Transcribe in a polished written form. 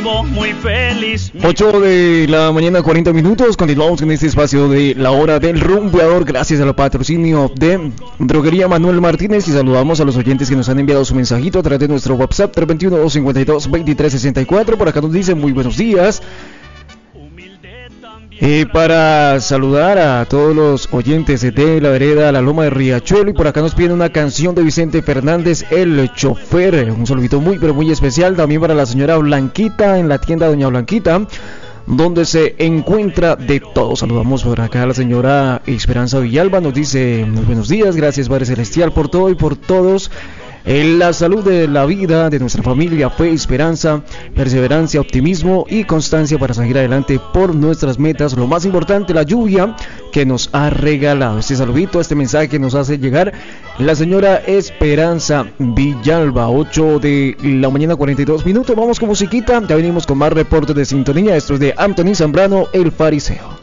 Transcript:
vivo muy feliz. 8 de la mañana, 40 minutos. Continuamos en este espacio de la hora del rumbeador, gracias al patrocinio de Droguería Manuel Martínez. Y saludamos a los oyentes que nos han enviado su mensajito a través de nuestro WhatsApp 321-252-2364. Por acá nos dicen muy buenos días. Para saludar a todos los oyentes de la vereda La Loma de Riachuelo, y por acá nos piden una canción de Vicente Fernández, El Chofer. Un saludito muy pero muy especial también para la señora Blanquita en la tienda Doña Blanquita, donde se encuentra de todo. Saludamos por acá a la señora Esperanza Villalba, nos dice muy buenos días, gracias Padre Celestial por todo y por todos. En la salud de la vida, de nuestra familia, fe, esperanza, perseverancia, optimismo y constancia para seguir adelante por nuestras metas. Lo más importante, la lluvia que nos ha regalado. Este saludito, este mensaje que nos hace llegar la señora Esperanza Villalba. 8 de la mañana, 42 minutos. Vamos con musiquita. Ya venimos con más reportes de sintonía. Esto es de Anthony Zambrano, El Fariseo.